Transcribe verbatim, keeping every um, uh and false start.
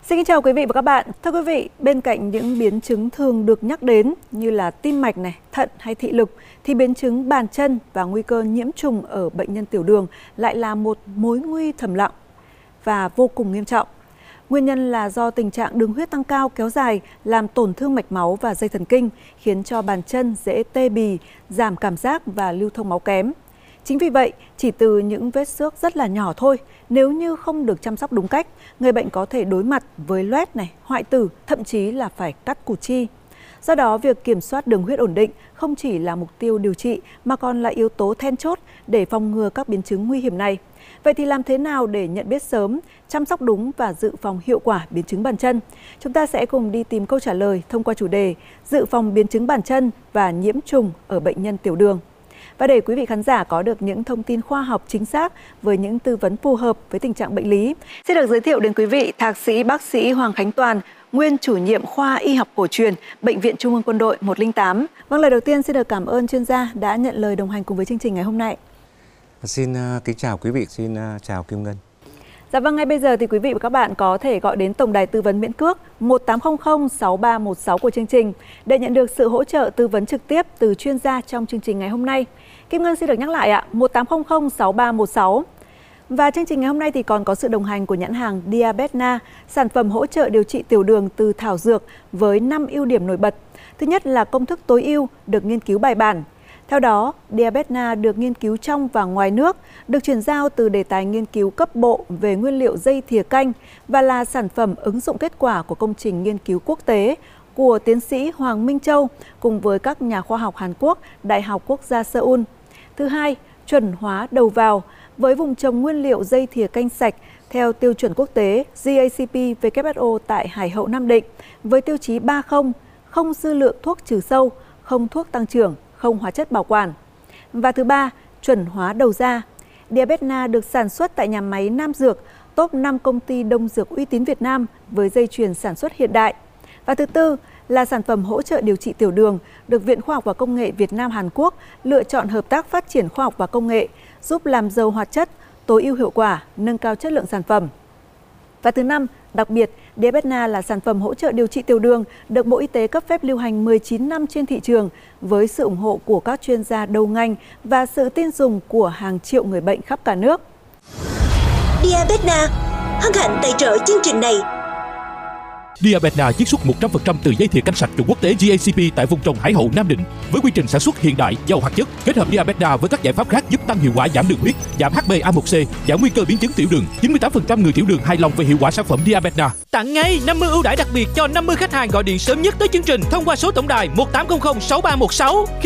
Xin kính chào quý vị và các bạn. Thưa quý vị, bên cạnh những biến chứng thường được nhắc đến như là tim mạch này, thận hay thị lực, thì biến chứng bàn chân và nguy cơ nhiễm trùng ở bệnh nhân tiểu đường lại là một mối nguy thầm lặng và vô cùng nghiêm trọng. Nguyên nhân là do tình trạng đường huyết tăng cao kéo dài làm tổn thương mạch máu và dây thần kinh, khiến cho bàn chân dễ tê bì, giảm cảm giác và lưu thông máu kém. Chính vì vậy, chỉ từ những vết xước rất là nhỏ thôi, nếu như không được chăm sóc đúng cách, người bệnh có thể đối mặt với loét này, hoại tử, thậm chí là phải cắt cụt chi. Do đó, việc kiểm soát đường huyết ổn định không chỉ là mục tiêu điều trị mà còn là yếu tố then chốt để phòng ngừa các biến chứng nguy hiểm này. Vậy thì làm thế nào để nhận biết sớm, chăm sóc đúng và dự phòng hiệu quả biến chứng bàn chân? Chúng ta sẽ cùng đi tìm câu trả lời thông qua chủ đề dự phòng biến chứng bàn chân và nhiễm trùng ở bệnh nhân tiểu đường. Và để quý vị khán giả có được những thông tin khoa học chính xác với những tư vấn phù hợp với tình trạng bệnh lý, xin được giới thiệu đến quý vị Thạc sĩ bác sĩ Hoàng Khánh Toàn, nguyên chủ nhiệm khoa y học cổ truyền, Bệnh viện Trung ương Quân đội một không tám. Vâng, lời đầu tiên xin được cảm ơn chuyên gia đã nhận lời đồng hành cùng với chương trình ngày hôm nay. Xin uh, kính chào quý vị, xin uh, chào Kim Ngân. Dạ vâng, ngay bây giờ thì quý vị và các bạn có thể gọi đến tổng đài tư vấn miễn cước một tám không không sáu ba một sáu của chương trình để nhận được sự hỗ trợ tư vấn trực tiếp từ chuyên gia trong chương trình ngày hôm nay. Kim Ngân xin được nhắc lại ạ, một tám không không sáu ba một sáu. Và chương trình ngày hôm nay thì còn có sự đồng hành của nhãn hàng Diabetna, sản phẩm hỗ trợ điều trị tiểu đường từ thảo dược với năm ưu điểm nổi bật. Thứ nhất là công thức tối ưu được nghiên cứu bài bản. Theo đó, Diabetna được nghiên cứu trong và ngoài nước, được chuyển giao từ đề tài nghiên cứu cấp bộ về nguyên liệu dây thìa canh và là sản phẩm ứng dụng kết quả của công trình nghiên cứu quốc tế của tiến sĩ Hoàng Minh Châu cùng với các nhà khoa học Hàn Quốc, Đại học Quốc gia Seoul. Thứ hai, chuẩn hóa đầu vào với vùng trồng nguyên liệu dây thìa canh sạch theo tiêu chuẩn quốc tế G A C P W H O tại Hải Hậu Nam Định với tiêu chí ba không, không dư lượng thuốc trừ sâu, không thuốc tăng trưởng, không hóa chất bảo quản. Và thứ ba, chuẩn hóa đầu ra. Diabetna được sản xuất tại nhà máy Nam Dược, top năm công ty đông dược uy tín Việt Nam với dây chuyền sản xuất hiện đại. Và thứ tư là sản phẩm hỗ trợ điều trị tiểu đường, được Viện Khoa học và Công nghệ Việt Nam Hàn Quốc lựa chọn hợp tác phát triển khoa học và công nghệ, giúp làm giàu hoạt chất, tối ưu hiệu quả, nâng cao chất lượng sản phẩm. Và thứ năm, đặc biệt, Diabetna là sản phẩm hỗ trợ điều trị tiểu đường được Bộ Y tế cấp phép lưu hành mười chín năm trên thị trường với sự ủng hộ của các chuyên gia đầu ngành và sự tin dùng của hàng triệu người bệnh khắp cả nước. Diabetna hân hạnh tài trợ chương trình này. Diabetna chiết xuất một trăm phần trăm từ dây thìa canh sạch chuẩn quốc tế G A C P tại vùng trồng Hải Hậu Nam Định với quy trình sản xuất hiện đại, giàu hoạt chất. Kết hợp Diabetna với các giải pháp khác giúp tăng hiệu quả giảm đường huyết, giảm H b A một C, giảm nguy cơ biến chứng tiểu đường. chín mươi tám phần trăm người tiểu đường hài lòng về hiệu quả sản phẩm Diabetna. Tặng ngay năm mươi ưu đãi đặc biệt cho năm mươi khách hàng gọi điện sớm nhất tới chương trình thông qua số tổng đài một tám không không sáu ba một sáu.